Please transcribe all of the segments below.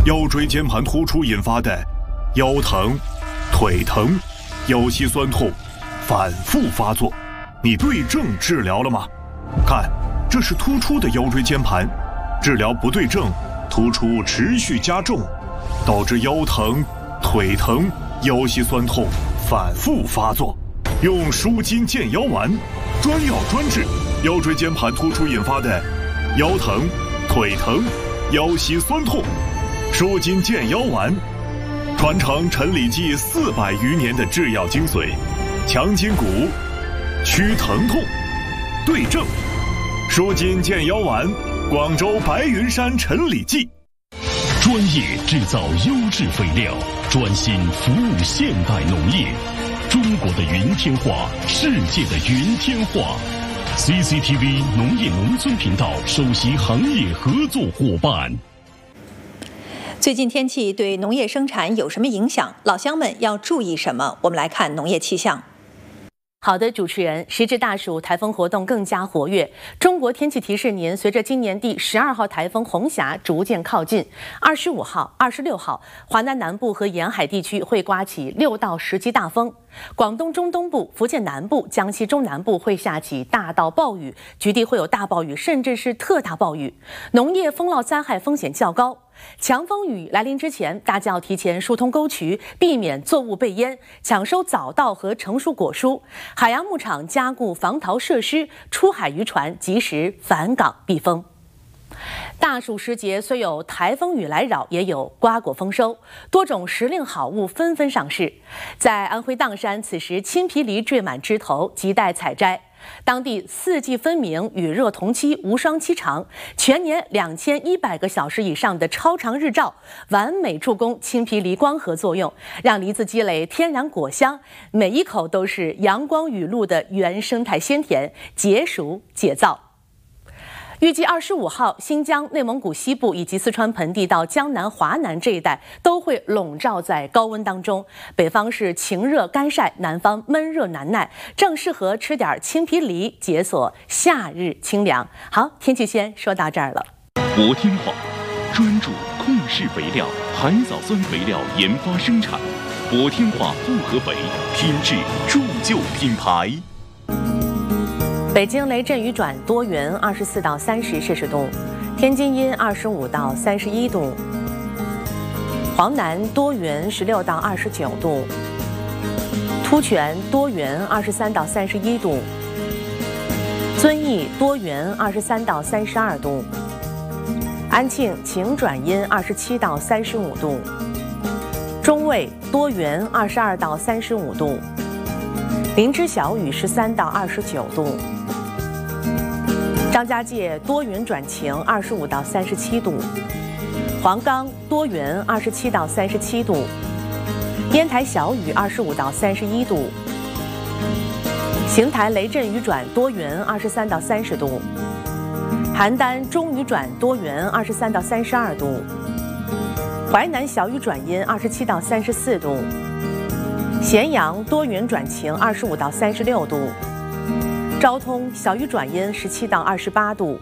腰椎间盘突出引发的腰疼、腿疼、腰膝酸痛反复发作，你对症治疗了吗？看，这是突出的腰椎间盘，治疗不对症，突出持续加重，导致腰疼、腿疼、腰膝酸痛反复发作。用舒筋健腰丸，专药专治腰椎间盘突出引发的腰疼、腿疼、腰膝酸痛。舒筋健腰丸，传承陈李济400余年的制药精髓，强筋骨，祛疼痛，对症。舒筋健腰丸，广州白云山陈李济。 专业制造优质肥料，专心服务现代农业。中国的云天化，世界的云天化。CCTV 农业农村频道首席行业合作伙伴。 最近天气对农业生产有什么影响？老乡们要注意什么？我们来看农业气象。 好的，主持人，时值大暑，台风活动更加活跃。中国天气提示您，随着今年第12号台风红霞逐渐靠近，25号、26号，华南南部和沿海地区会刮起6到10级大风。广东中东部、福建南部、江西中南部会下起大到暴雨，局地会有大暴雨，甚至是特大暴雨，农业风涝灾害风险较高。强风雨来临之前，大家要提前疏通沟渠，避免作物被淹，抢收早稻和成熟果蔬。海洋牧场加固防逃设施，出海渔船及时返港避风。大暑时节，虽有台风雨来扰，也有瓜果丰收，多种时令好物纷纷上市。在安徽砀山，此时青皮梨缀满枝头，亟待采摘。当地四季分明、雨热同期、无霜期长，全年2100个小时以上的超长日照，完美助攻青皮梨光合作用，让梨子积累天然果香，每一口都是阳光雨露的原生态鲜甜，解暑解燥。预计25号，新疆、内蒙古西部以及四川盆地到江南、华南这一带都会笼罩在高温当中。北方是晴热干晒，南方闷热难耐，正适合吃点青皮梨，解锁夏日清凉。好，天气先说到这儿了。 博天化专注控制肥料、海藻酸肥料研发生产，博天化复合肥，品质铸就品牌。 北京雷阵雨转多云，24到30摄氏度；天津阴25到31度；黄南多云16到29度；突泉多云23到31度；遵义多云23到32度；安庆晴转阴27到35度；中卫多云22到35度；林芝小雨13到29度。张家界多云转晴25到37度，黄冈多云27到37度，烟台小雨25到31度，邢台雷阵雨转多云23到30度，邯郸中雨转多云23到32度，淮南小雨转阴27到34度，咸阳多云转晴25到36度，昭通小雨转阴17到28度。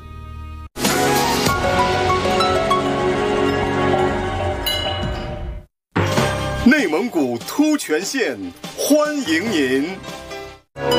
内蒙古突泉县欢迎您。